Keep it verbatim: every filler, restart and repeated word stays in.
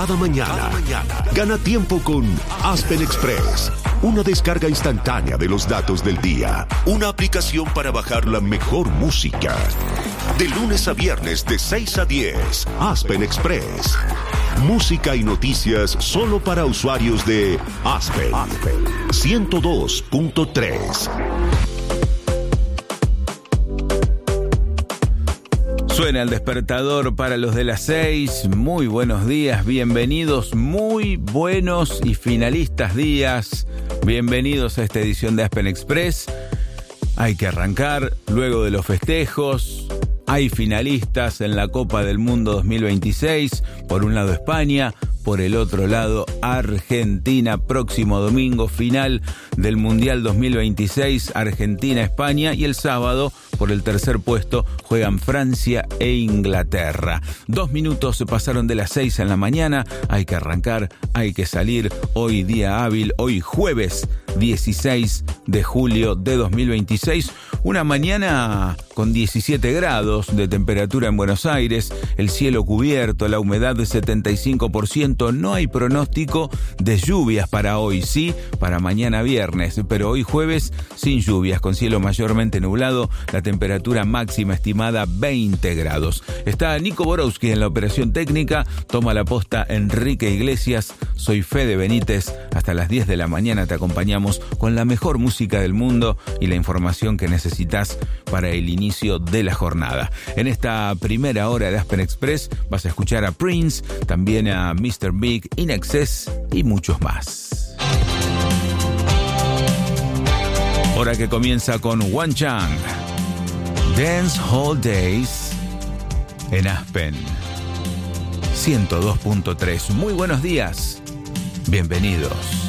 cada mañana. Cada mañana. Gana tiempo con Aspen Express. Una descarga instantánea de los datos del día. Una aplicación para bajar la mejor música. De lunes a viernes de seis a diez. Aspen Express. Música y noticias solo para usuarios de Aspen. Aspen ciento dos punto tres. Suena el despertador para los de las seis. Muy buenos días, bienvenidos, muy buenos y finalistas días. Bienvenidos a esta edición de Aspen Express. Hay que arrancar luego de los festejos. Hay finalistas en la Copa del Mundo dos mil veintiséis. Por un lado España, por el otro lado Argentina. Próximo domingo, final del Mundial dos mil veintiséis, Argentina-España. Y el sábado, por el tercer puesto, juegan Francia e Inglaterra. Dos minutos se pasaron de las seis en la mañana. Hay que arrancar, hay que salir. Hoy día hábil, hoy jueves dieciséis de julio de dos mil veintiséis. Una mañana con diecisiete grados de temperatura en Buenos Aires. El cielo cubierto, la humedad de setenta y cinco por ciento. No hay pronóstico de lluvias para hoy, sí, para mañana viernes. Pero hoy jueves sin lluvias, con cielo mayormente nublado. La temperatura máxima estimada veinte grados. Está Nico Borowski en la operación técnica. Toma la posta Enrique Iglesias. Soy Fede Benítez. Hasta las diez de la mañana te acompañamos con la mejor música del mundo y la información que necesitas para el inicio de la jornada. En esta primera hora de Aspen Express vas a escuchar a Prince, también a mister Big, In Excess y muchos más. Hora que comienza con One Chang. Dance Hall Days en Aspen ciento dos punto tres. Muy buenos días. Bienvenidos.